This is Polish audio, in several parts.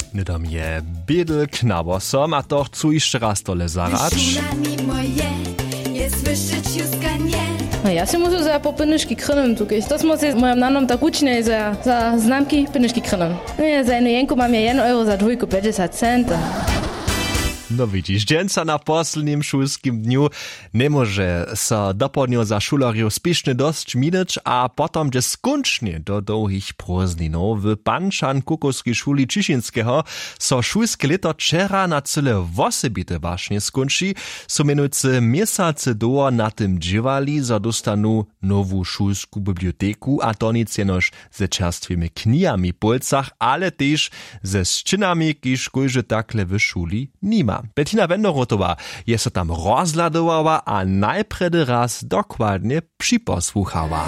Nidom je biedl knabosom, a to chcú ešte raz dole zarać. No ja si musím za po penišky krnem tukaj. To smo si s mojom nanom tak učili za známky penišky krnem. Ja za jednu jenku mám je 1 euro za 2,50 €. No widzisz, dżęca na poslednim szulskim dniu nie może so dopodnio za szulariów spiesznie dość minąć, a potem, gdzie skończnie do długich prózdninów w Panczan Kukowskiej szuli Ciszynskiego so szulskie leto wczera na cyle wosebite właśnie skończy, so mianujcy miesiące do na tym dziewali, za dostanu nową szulską biblioteku, a to nic jenoż ze czerstwymi knihami w Polcach, ale też ze szczynami, kiż kojże takle w szuli nima. Bettina Wenderotowa je so tam rozhľadovala a najpredy raz dokładnie připosłuchała.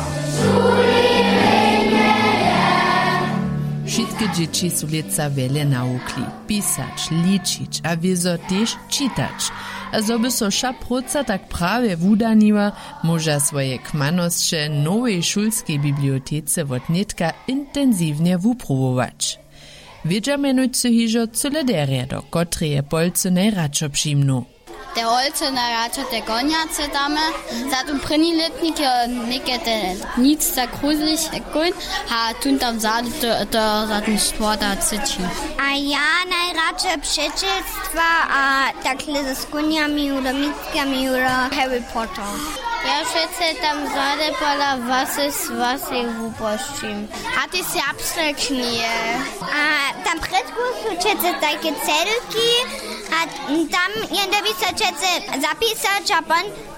Wszystkie dzieci są leca wiele naukli. Pisać, liczyć, a wiezo też czytać. A zoby so šaproca tak prawie wudaniła, może swoje kmanosće nowej szulskiej bibliotece od nitka intensywnie wuprowować. Wiedza menujcy hižo cylederia, do kotry je Polce najradšo přimnu. Der Holze najradšo te konjace dame, zato první letnik je nekete nic tak gruselig gut, a tun tam zade zaten sporta cici. A ja najradšo přečetstva a takhle ze skunjami oder mitkami oder Harry Potter. Ja šece tam zade pola was ich wupoščim. A ty serbske knije. A tam predku su čece také celky a tam je da by sa čece zapísať a pon